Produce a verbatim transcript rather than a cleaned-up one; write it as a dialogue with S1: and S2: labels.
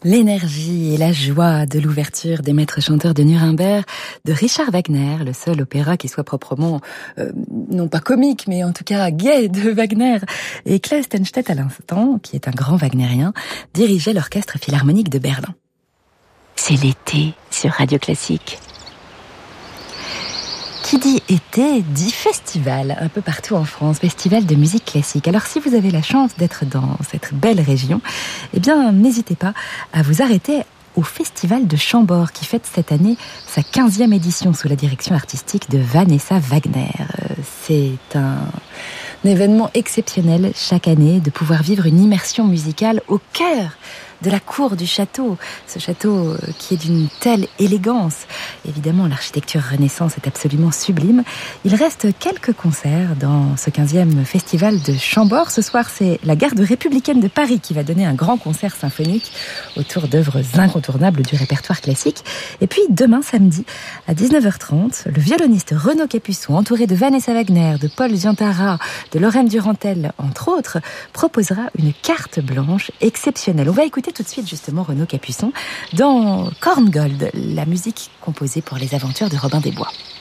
S1: L'énergie et la joie de l'ouverture des maîtres chanteurs de Nuremberg de Richard Wagner, le seul opéra qui soit proprement, euh, non pas comique, mais en tout cas gai de Wagner. Et Claes Stenstedt à l'instant, qui est un grand wagnérien, dirigeait l'orchestre philharmonique de Berlin. C'est l'été sur Radio Classique. Qui dit été, dit festival, un peu partout en France, festival de musique classique. Alors si vous avez la chance d'être dans cette belle région, eh bien n'hésitez pas à vous arrêter au Festival de Chambord qui fête cette année sa quinzième édition sous la direction artistique de Vanessa Wagner. C'est un événement exceptionnel chaque année de pouvoir vivre une immersion musicale au cœur de la cour du château, ce château qui est d'une telle élégance. Évidemment, l'architecture Renaissance est absolument sublime. Il reste quelques concerts dans ce quinzième festival de Chambord. Ce soir, c'est la Garde républicaine de Paris qui va donner un grand concert symphonique autour d'œuvres incontournables du répertoire classique. Et puis, demain, samedi, à dix-neuf heures trente, le violoniste Renaud Capuçon, entouré de Vanessa Wagner, de Paul Ziantara, de Lorraine Durantel, entre autres, proposera une carte blanche exceptionnelle. On va écouter tout de suite justement Renaud Capuçon dans Korngold, la musique composée pour les aventures de Robin des Bois.